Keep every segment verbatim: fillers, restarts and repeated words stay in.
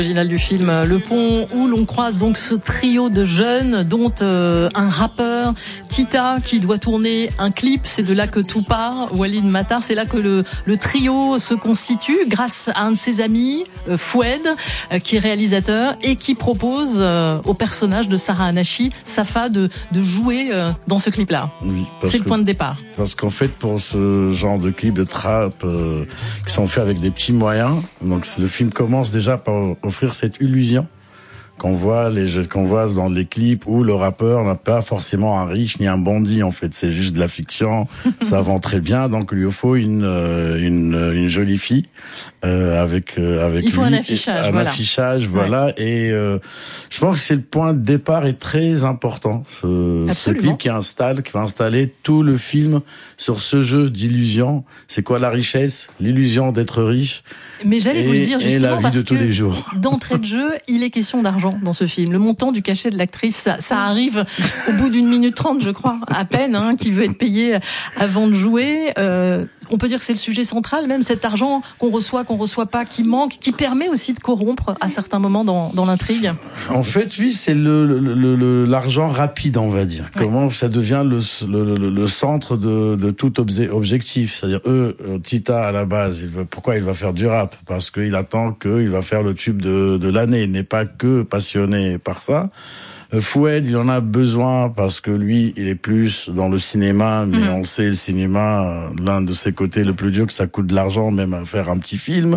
Original du film Le Pont, où l'on croise donc ce trio de jeunes, dont euh, un rappeur, Tita, qui doit tourner un clip. C'est de là que tout part. Walid Matar, c'est là que le, le trio se constitue, grâce à un de ses amis, euh, Foued, euh, qui est réalisateur et qui propose euh, au personnage de Sarah Anachi, Safa, de, de jouer euh, dans ce clip-là. Oui, c'est le que, point de départ. Parce qu'en fait, pour ce genre de clip de trap euh, qui sont faits avec des petits moyens, donc le film commence déjà par offrir cette illusion qu'on voit les qu'on voit dans les clips où le rappeur n'a pas forcément un riche ni un bandit, en fait, c'est juste de la fiction. Ça vend très bien, donc il lui faut une une une jolie fille euh, avec avec il faut lui, un affichage, un voilà. affichage, voilà. Ouais. Et euh, je pense que c'est le point de départ est très important. Ce, ce clip qui installe, qui va installer tout le film sur ce jeu d'illusion. C'est quoi la richesse? L'illusion d'être riche. Mais j'allais et, vous le dire justement, et la vie parce de tous que les jours. D'entrée de jeu, il est question d'argent dans ce film. Le montant du cachet de l'actrice, ça, ça arrive au bout d'une minute trente, je crois, à peine, hein, qui veut être payé avant de jouer. Euh, on peut dire que c'est le sujet central, même cet argent qu'on reçoit, qu'on reçoit pas, qui manque, qui permet aussi de corrompre à certains moments dans, dans l'intrigue. En fait, oui, c'est le, le, le, l'argent rapide, on va dire. Ouais. Comment ça devient le, le, le centre de, de tout obje, objectif. C'est-à-dire, eux, Tita, à la base, il veut, pourquoi il va faire du rap? Parce qu'il attend qu'il va faire le tube de, de l'année. Il n'est pas que passionné par ça. Foued, il en a besoin parce que lui, il est plus dans le cinéma, mais mmh. on sait le cinéma, l'un de ses côtés le plus dur, que ça coûte de l'argent même à faire un petit film.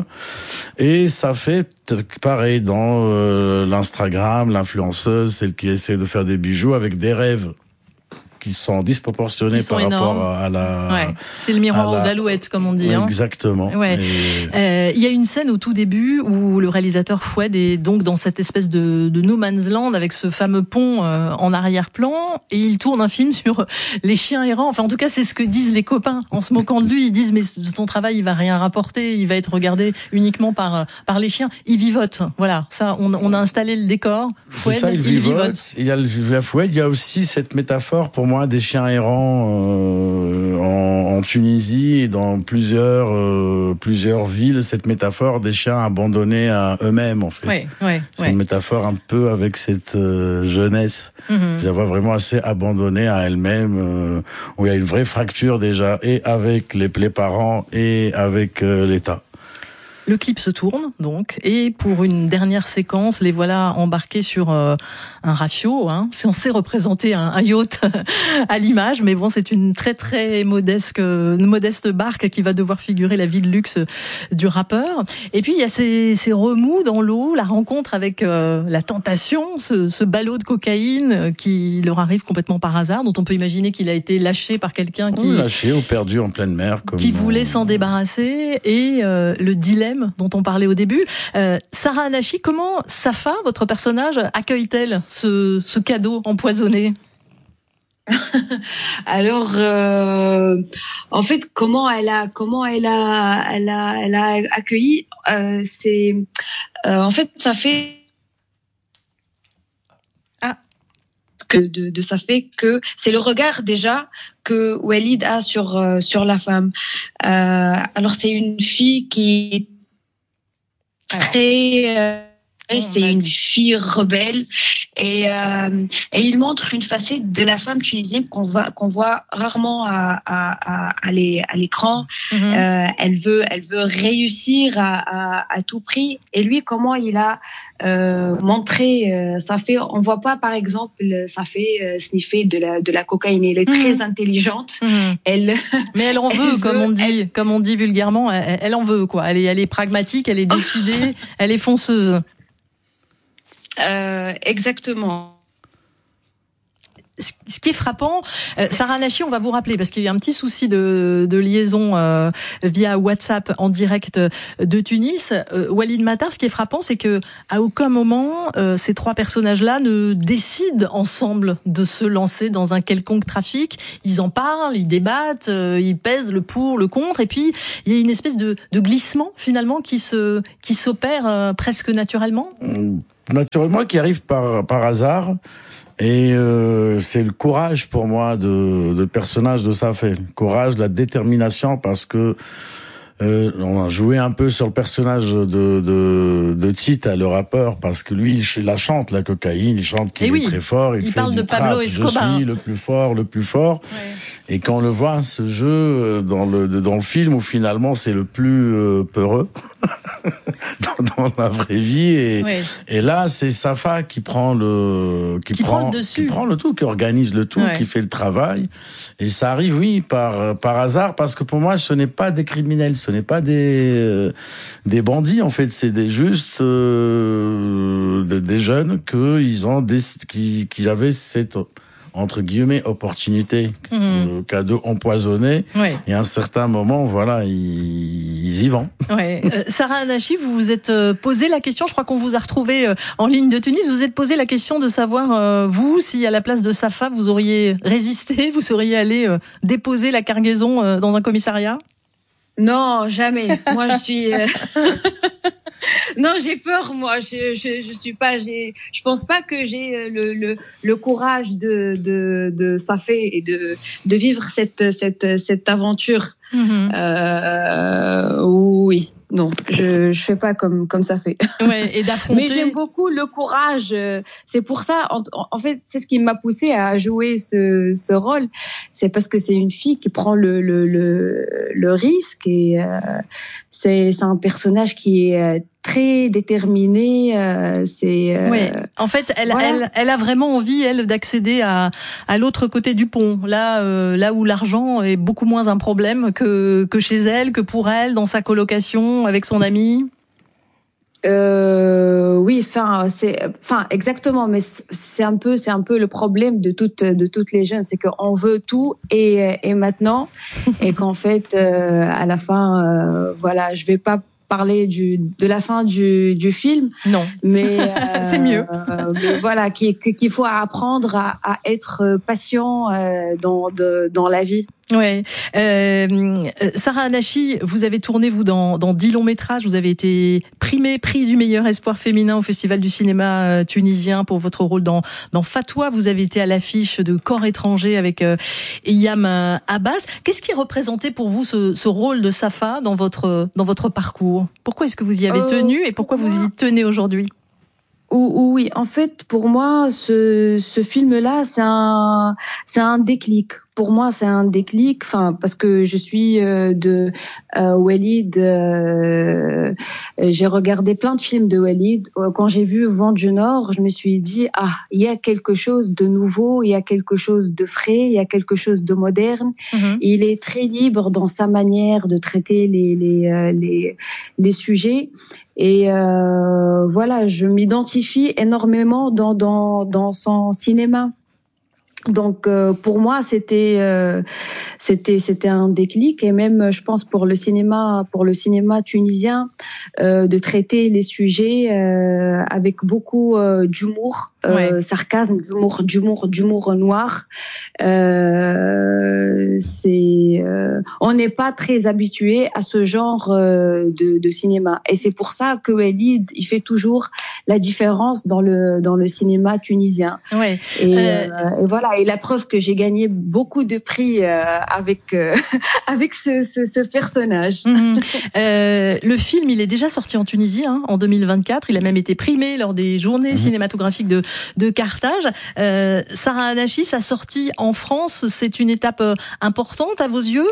Et ça fait pareil dans euh, l'Instagram, l'influenceuse, celle qui essaie de faire des bijoux avec des rêves qui sont disproportionnés qui sont par énormes. rapport à la... Ouais, c'est le miroir la... aux alouettes, comme on dit. Hein. Exactement. Ouais. Et... Euh, il y a une scène au tout début où le réalisateur Foued est donc dans cette espèce de, de no man's land avec ce fameux pont euh, en arrière-plan, et il tourne un film sur les chiens errants. Enfin, en tout cas, c'est ce que disent les copains en se moquant de lui. Ils disent, mais ton travail, il va rien rapporter, il va être regardé uniquement par par les chiens. Il vivote. Voilà, ça, on, on a installé le décor. Foued, c'est ça, il, il vivote. vivote. Il y a le, la Foued, il y a aussi cette métaphore pour moi des chiens errants euh, en, en Tunisie et dans plusieurs euh, plusieurs villes, cette métaphore des chiens abandonnés à eux-mêmes, en fait. Ouais, ouais, c'est ouais. une métaphore un peu avec cette euh, jeunesse. Mm-hmm. Je la vois vraiment assez abandonnée à elle-même, euh, où il y a une vraie fracture déjà, et avec les, les parents et avec euh, l'État. Le clip se tourne, donc, et pour une dernière séquence, les voilà embarqués sur euh, un rafio, hein, censé représenter un, un yacht à l'image, mais bon, c'est une très très modeste, une modeste barque qui va devoir figurer la vie de luxe du rappeur. Et puis il y a ces, ces remous dans l'eau, la rencontre avec euh, la tentation, ce, ce ballot de cocaïne qui leur arrive complètement par hasard, dont on peut imaginer qu'il a été lâché par quelqu'un qui... Oui, lâché ou perdu en pleine mer. Comme qui voulait s'en débarrasser, et euh, le dilemme dont on parlait au début. Euh, Sarah Anachi, comment Safa, votre personnage, accueille-t-elle ce, ce cadeau empoisonné? Alors, euh, en fait, comment elle a, comment elle a, elle a, elle a accueilli, euh, c'est, euh, en fait, ça fait ah. que de, de ça fait que c'est le regard déjà que Walid a sur euh, sur la femme. Euh, alors, c'est une fille qui est très euh, c'est une fille rebelle, et, euh, et il montre une facette de la femme tunisienne qu'on voit qu'on voit rarement à à, à, à l'écran. Mm-hmm. Euh, elle veut elle veut réussir à, à, à tout prix, et lui, comment il a euh, montré euh, ça fait on voit pas par exemple ça fait euh, sniffer de la de la cocaïne. Elle est mm-hmm. très intelligente. Mm-hmm. Elle mais elle en veut, elle comme veut, on dit elle... comme on dit vulgairement, elle, elle en veut, quoi. Elle est elle est pragmatique, elle est décidée, elle est fonceuse. Euh, exactement. Ce qui est frappant, euh, Sarah Anachi, on va vous rappeler, parce qu'il y a eu un petit souci de, de liaison euh, via WhatsApp en direct de Tunis. Euh, Walid Matar, ce qui est frappant, c'est que à aucun moment euh, ces trois personnages-là ne décident ensemble de se lancer dans un quelconque trafic. Ils en parlent, ils débattent, euh, ils pèsent le pour, le contre, et puis il y a une espèce de, de glissement finalement qui se qui s'opère euh, presque naturellement. Naturellement, qui arrive par par hasard. Et euh, c'est le courage pour moi de, de personnage de Safa, le courage, la détermination, parce que Euh, on a joué un peu sur le personnage de de, de Tita, le rappeur, parce que lui, il la chante la cocaïne, il chante qu'il oui, est très fort. Il, il fait parle du de Pablo trap, Escobar. Je suis le plus fort, le plus fort. Ouais. Et quand on le voit ce jeu dans le dans le film où finalement c'est le plus euh, peureux dans, dans la vraie vie, et ouais. et là c'est Safa qui prend le qui, qui prend, prend le dessus, qui prend le tout, qui organise le tout, ouais. qui fait le travail. Et ça arrive, oui, par par hasard, parce que pour moi, ce n'est pas des criminels, ce n'est pas des euh, des bandits. En fait, c'est des juste euh, des, des jeunes que ils ont des, qui qui avaient cette entre guillemets opportunité, mmh. euh, cadeau empoisonné. Ouais. Et à un certain moment, voilà, ils, ils y vont. Ouais. Euh, Sarah Anachi, vous vous êtes euh, posé la question. Je crois qu'on vous a retrouvé euh, en ligne de Tunis. Vous vous êtes posé la question de savoir euh, vous, si à la place de Safa, vous auriez résisté, vous seriez allé euh, déposer la cargaison euh, dans un commissariat. Non, jamais. Moi, je suis. Euh... Non, j'ai peur, moi. Je, je, je suis pas. J'ai. Je pense pas que j'ai le, le, le courage de, de, de Safé et de, de vivre cette, cette, cette aventure. Mm-hmm. Euh, oui. Non, je je fais pas comme comme ça fait. Ouais, et d'affronter. Mais j'aime beaucoup le courage. C'est pour ça, en, en fait, c'est ce qui m'a poussée à jouer ce ce rôle. C'est parce que c'est une fille qui prend le le le, le risque, et euh, c'est c'est un personnage qui est très déterminé. Euh, c'est. Euh, oui. En fait, elle voilà. elle elle a vraiment envie, elle, d'accéder à à l'autre côté du pont. Là euh, là où l'argent est beaucoup moins un problème que que chez elle, que pour elle dans sa colocation avec son ami. Euh, oui, enfin, c'est, enfin, exactement, mais c'est un peu, c'est un peu le problème de toutes, de toutes les jeunes, c'est qu'on veut tout et et maintenant, et qu'en fait, euh, à la fin, euh, voilà, je vais pas parler du de la fin du du film. Non, mais euh, c'est mieux. Euh, mais voilà, qu'il qu'il faut apprendre à, à être patient euh, dans de, dans la vie. Ouais. Euh, Sarah Anachi, vous avez tourné vous dans dans dix longs métrages. Vous avez été primée prix du meilleur espoir féminin au Festival du cinéma tunisien pour votre rôle dans dans Fatwa. Vous avez été à l'affiche de Corps étranger avec euh, Eyam Abbas. Qu'est-ce qui représentait pour vous ce, ce rôle de Safa dans votre dans votre parcours? Pourquoi est-ce que vous y avez tenu et pourquoi vous y tenez aujourd'hui? Oui, en fait, pour moi, ce, ce film-là, c'est un, c'est un déclic. Pour moi, c'est un déclic, enfin, parce que je suis euh, de euh, Walid. Euh, j'ai regardé plein de films de Walid. Quand j'ai vu Vent du Nord, je me suis dit, ah, il y a quelque chose de nouveau, il y a quelque chose de frais, il y a quelque chose de moderne. Mm-hmm. Il est très libre dans sa manière de traiter les les euh, les, les sujets. Et euh, voilà, je m'identifie énormément dans dans dans son cinéma. Donc euh, pour moi c'était euh, c'était c'était un déclic, et même je pense pour le cinéma pour le cinéma tunisien euh, de traiter les sujets euh, avec beaucoup euh, d'humour, euh, ouais. sarcasme, d'humour d'humour d'humour noir. Euh, c'est euh, on n'est pas très habitué à ce genre euh, de, de cinéma, et c'est pour ça que Walid il fait toujours la différence dans le dans le cinéma tunisien. Ouais. Et, euh... Euh, et voilà. Et la preuve que j'ai gagné beaucoup de prix euh, avec euh, avec ce, ce, ce personnage. Mmh. Euh, le film, il est déjà sorti en Tunisie hein, en deux mille vingt-quatre. Il a même été primé lors des journées mmh. cinématographiques de de Carthage. Euh, Sarah Anachi, sa sortie en France, c'est une étape importante à vos yeux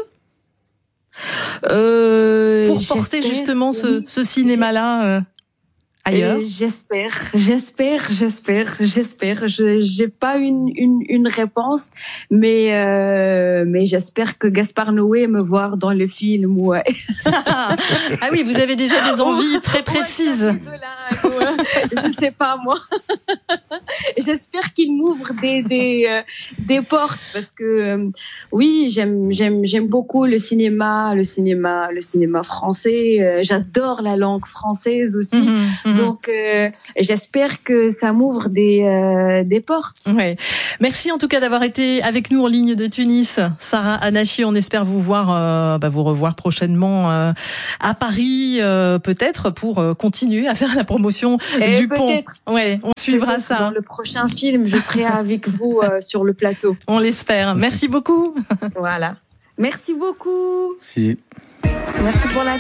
euh, pour porter justement ce, ce cinéma-là. Euh... Ailleurs. Et j'espère, j'espère, j'espère, j'espère. Je j'ai pas une une une réponse, mais euh, mais j'espère que Gaspard Noé me voir dans le film. Ouais. Ah oui, vous avez déjà des envies très précises. Ouais, je sais pas moi. J'espère qu'il m'ouvre des des euh, des portes, parce que euh, oui, j'aime j'aime j'aime beaucoup le cinéma, le cinéma, le cinéma français. Euh, j'adore la langue française aussi. Mmh, mmh. Donc, euh, j'espère que ça m'ouvre des euh, des portes. Ouais. Merci en tout cas d'avoir été avec nous en ligne de Tunis, Sarah Anachi. On espère vous voir, euh, bah, vous revoir prochainement euh, à Paris, euh, peut-être pour euh, continuer à faire la promotion Et du peut-être. pont. Ouais, on suivra ça. Dans le prochain film, je serai avec vous euh, sur le plateau. On l'espère. Merci beaucoup. Voilà. Merci beaucoup. Si. Merci pour la